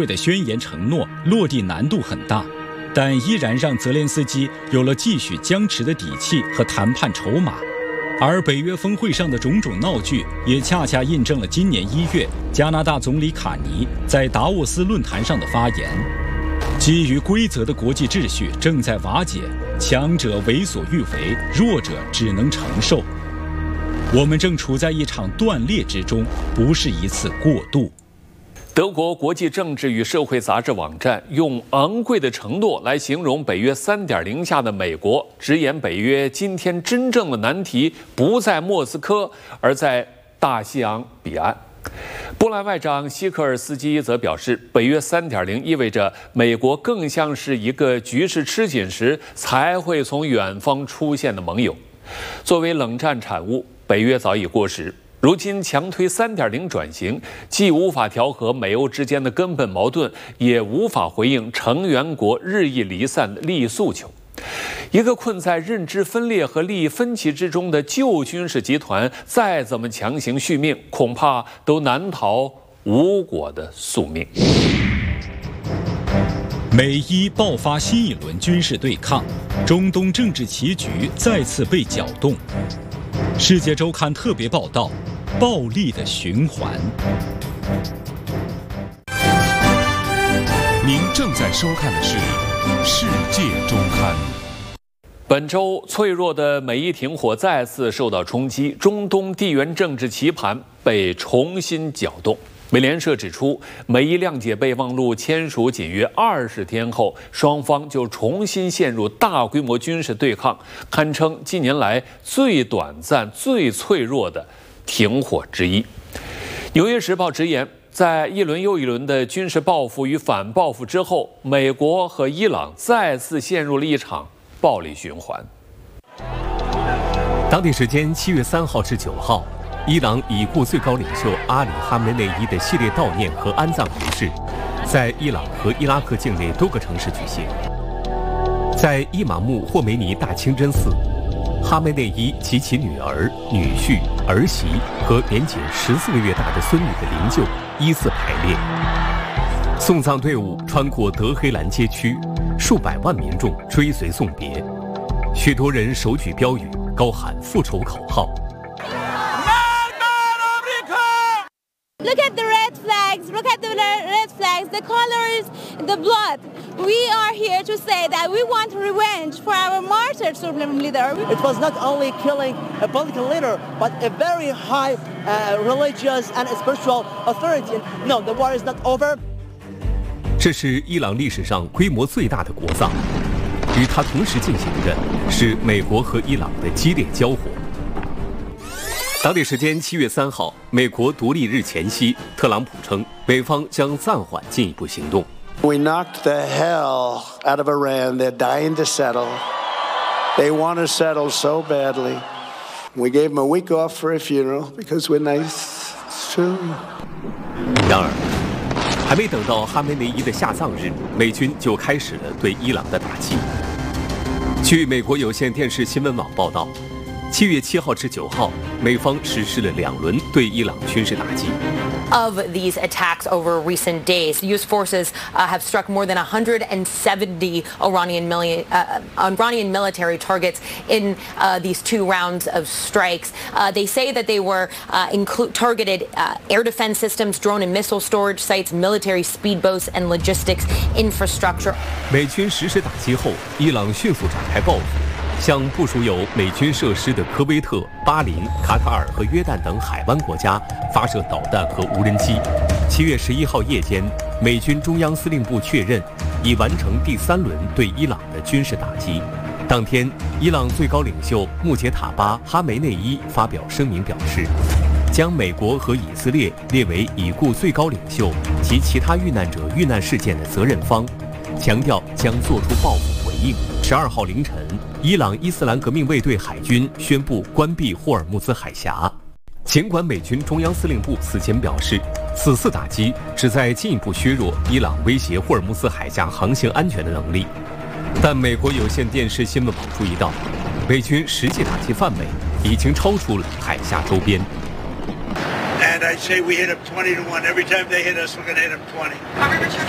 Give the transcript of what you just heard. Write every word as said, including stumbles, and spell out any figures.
会的宣言承诺落地难度很大，但依然让泽连斯基有了继续僵持的底气和谈判筹码。而北约峰会上的种种闹剧，也恰恰印证了今年一月加拿大总理卡尼在达沃斯论坛上的发言：基于规则的国际秩序正在瓦解，强者为所欲为，弱者只能承受。我们正处在一场断裂之中，不是一次过渡。 德国国际政治与社会杂志网站用昂贵的承诺来形容北约 三点零 下的美国，直言北约今天真正的难题不在莫斯科，而在大西洋彼岸。波兰外长希克尔斯基则表示，北约 三点零 意味着美国更像是一个局势吃紧时才会从远方出现的盟友。作为冷战产物，北约早已过时。如今强推 三点零 转型，既无法调和美欧之间的根本矛盾，也无法回应成员国日益离散的利益诉求。一个困在认知分裂和利益分歧之中的旧军事集团，再怎么强行续命，恐怕都难逃无果的宿命。 美伊爆发新一轮军事对抗，中东政治棋局再次被搅动。世界周刊特别报道：暴力的循环。 您正在收看的是《世界周刊》。 本周脆弱的美伊停火再次受到冲击，中东地缘政治棋盘被重新搅动。美联社指出，美伊谅解备忘录签署仅约二十天后，双方就重新陷入大规模军事对抗，堪称近年来最短暂、最脆弱的停火之一。《纽约时报》直言，在一轮又一轮的军事报复与反报复之后，美国和伊朗再次陷入了一场暴力循环。 当地时间七月三号至九号。伊朗已故最高领袖阿里·哈梅内伊的系列悼念和安葬仪式，在伊朗和伊拉克境内多个城市举行。在伊玛目霍梅尼大清真寺，哈梅内伊及其女儿、女婿、儿媳和年仅十四个月大的孙女的灵柩依次排列。送葬队伍穿过德黑兰街区，数百万民众追随送别，许多人手举标语，高喊复仇口号。 Look at the red flags, look at the red flags, the colors, the blood. We are here to say that we want revenge for our martyred Supreme Leader. It was not only killing a political leader, but a very high uh, religious and spiritual authority. No, the war is not over. 这是伊朗历史上规模最大的国葬，与它同时进行的是美国和伊朗的激烈交火。当地时间七月三号，美国独立日前夕，特朗普称美方将暂缓进一步行动。 We knocked the hell out of Iran. They're dying to settle. They want to settle so badly. We gave them a week off for a funeral because we're nice. It's true. 然而，还没等到哈梅内伊的下葬日，美军就开始了对伊朗的打击。据美国有线电视新闻网报道，七月七号至九号，美方实施了两轮对伊朗军事打击。 Of these attacks over recent days, U S forces uh, have struck more than one hundred seventy Iranian, mili- uh, Iranian military targets in uh, these two rounds of strikes. Uh, they say that they were uh, inclu- targeted uh, air defense systems, drone and missile storage sites, military speedboats, and logistics infrastructure. 美军实施打击后，伊朗迅速展开报复。向部署有美军设施的科威特、巴林、卡塔尔和约旦等海湾国家发射导弹和无人机。七月十一号夜间，美军中央司令部确认已完成第三轮对伊朗的军事打击。当天，伊朗最高领袖穆杰塔巴·哈梅内伊发表声明表示，将美国和以色列列为已故最高领袖及其他遇难者遇难事件的责任方，强调将作出报复回应。十二号凌晨，伊朗伊斯兰革命卫队海军宣布关闭霍尔木兹海峡。尽管美军中央司令部此前表示，此次打击旨在进一步削弱伊朗威胁霍尔木兹海峡航行安全的能力，但美国有线电视新闻网注意到，美军实际打击范围已经超出了海峡周边。 And I say we hit them twenty to one. Every time they hit us, we're going to hit them twenty.